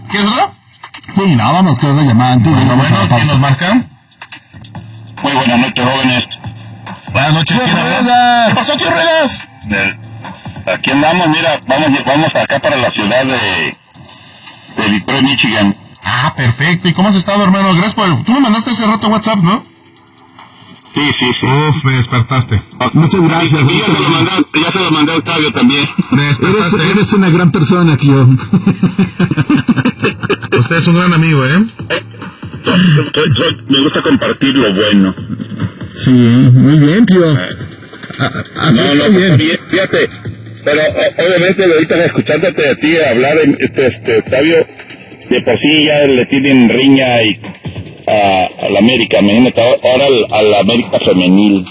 ¿Qué es verdad? Sí, no, vamos con otra llamada antes de Bueno, ¿quién nos marca? Muy buenas noches, jóvenes. Buenas noches, ¡Tío ¿quién habla? Ruedas! ¿Qué pasó, tío Ruedas? Aquí andamos, mira, vamos acá para la ciudad de Detroit, Michigan. Ah, perfecto. ¿Y cómo has estado, hermano? Gracias por... Tú me mandaste ese rato WhatsApp, ¿no? Sí. Uf, me despertaste. Muchas gracias. Y ya se lo mandé a Octavio también. Me despertaste. Eres una gran persona, tío. Usted es un gran amigo, ¿eh? Me gusta compartir lo bueno. Sí, muy bien, tío. Así No, está pues, bien. fíjate. Pero obviamente ahorita escuchándote a ti hablar, Octavio, de por sí ya le tienen riña a la América, imagínate, ahora a la América femenil.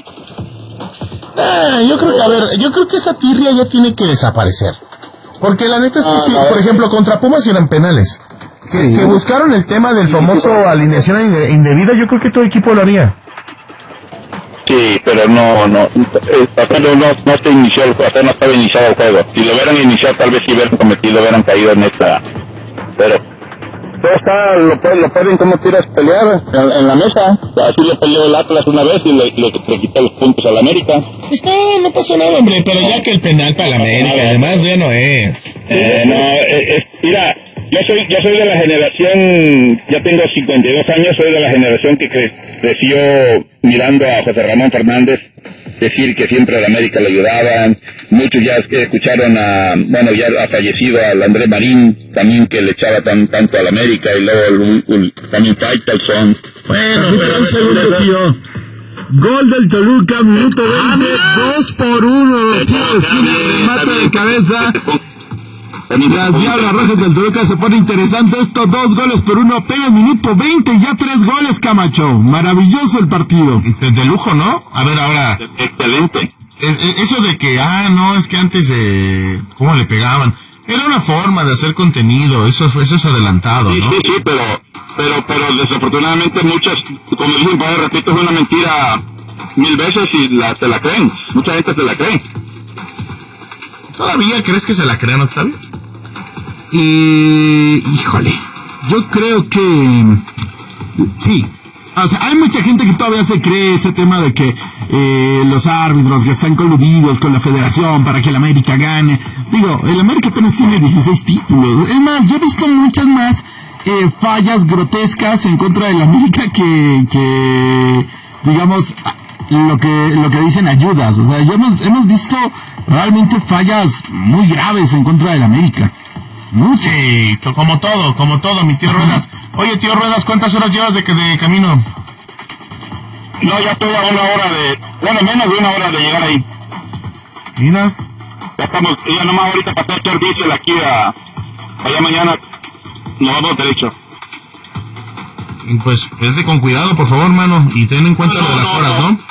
Yo creo que, a ver, yo creo que esa tirria ya tiene que desaparecer. Porque la neta es que sí, por ejemplo, contra Pumas eran penales. Que buscaron el tema del famoso alineación indebida, yo creo que todo equipo lo haría. Sí, pero no se inició el juego, no estaba iniciado el juego. Si lo hubieran iniciado, tal vez si hubieran cometido, hubieran caído en esta. Pero todo está, lo pueden como tiras pelear en la mesa. Así lo peleó el Atlas una vez y le quitó los puntos a la América. Está, no pasa nada, hombre, pero ya que el penal para la América, además ya no es. Mira, yo soy de la generación, ya tengo 52 años, soy de la generación que creció mirando a José Ramón Fernández decir que siempre a la América le ayudaban. Muchos ya escucharon ya ha fallecido al André Marín, también que le echaba tanto a la América, y luego también Faitelson. Bueno, Pero un segundo, tío. Gol del Toluca, minuto 20, 2-1, tío, esquina, remate de cabeza. Las Diablas Rojas del Toluca se pone interesante esto, 2-1, apenas minuto 20, ya 3 goles, Camacho. Maravilloso el partido. De lujo, ¿no? A ver, ahora, Excelente. eso de que, no, es que antes, ¿cómo le pegaban? Era una forma de hacer contenido, eso es adelantado, ¿no? Sí, pero desafortunadamente muchas, como dicen, repito, es una mentira 1000 veces y se la creen. Mucha gente se la cree. ¿Todavía crees que se la crean, Octavio? Híjole, yo creo que sí. O sea, hay mucha gente que todavía se cree ese tema de que los árbitros que están coludidos con la federación para que el América gane. Digo, el América apenas tiene 16 títulos. Es más, yo he visto muchas más fallas grotescas en contra del América que digamos, lo que dicen ayudas. O sea, ya hemos visto realmente fallas muy graves en contra del América. Sí, como todo, mi tío Ruedas. Oye, tío Ruedas, ¿cuántas horas llevas de camino? No, ya estoy a menos de una hora de llegar ahí. Mira. Ya nomás ahorita pasé a echar diésel aquí allá mañana nos vamos derecho. Pues vete con cuidado, por favor, hermano, y ten en cuenta lo de las horas, ¿no?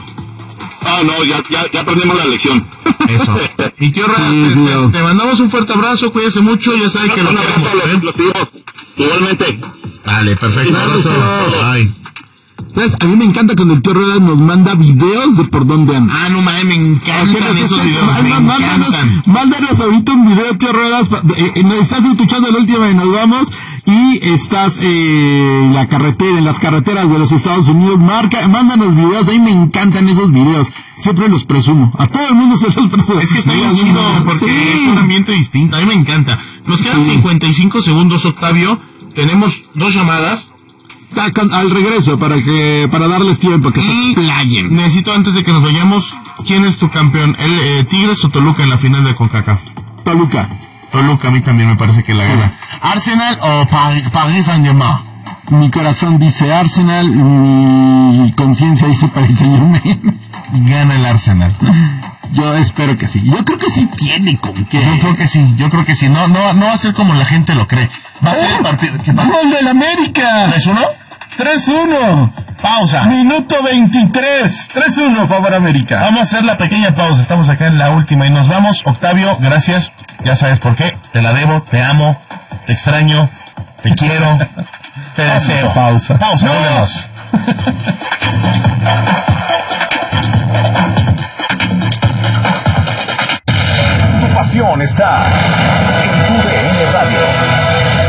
Ya aprendimos la lección. Eso. Y tío Ruedas, te mandamos un fuerte abrazo, cuídese mucho, ya sabe que lo queremos, los hijos. Igualmente. Dale, perfecto, abrazo. Bye. ¿Sabes? A mí me encanta cuando el tío Ruedas nos manda videos de por dónde anda. No mames, me encantan esos videos, me encantan. Mándanos ahorita un video, tío Ruedas. Estás escuchando la última y nos vamos. Y estás en las carreteras de los Estados Unidos. Mándanos videos, a mí me encantan esos videos. Siempre los presumo. A todo el mundo se los presumo. Es que está bien chido, porque es un ambiente distinto. A mí me encanta. Nos quedan 55 segundos, Octavio. Tenemos 2 llamadas. Al regreso, para darles tiempo que se explayen. Necesito, antes de que nos vayamos, ¿quién es tu campeón? ¿El Tigres o Toluca en la final de CONCACAF? Toluca, a mí también me parece que la gana. ¿Arsenal o Paris Saint-Germain? Mi corazón dice Arsenal, mi conciencia dice Paris Saint-Germain. Gana el Arsenal. Yo espero que sí. Yo creo que sí tiene con qué. Yo creo que sí. No va a ser como la gente lo cree. Va a ser el partido. ¡Gol del América! ¿3-1? 3-1. Pausa. Minuto 23. 3-1, favor América. Vamos a hacer la pequeña pausa. Estamos acá en la última y nos vamos. Octavio, gracias. Ya sabes por qué. Te la debo, te amo, te extraño, te quiero, te deseo. Pausa. Volvemos. Tu pasión está en tu DN Radio.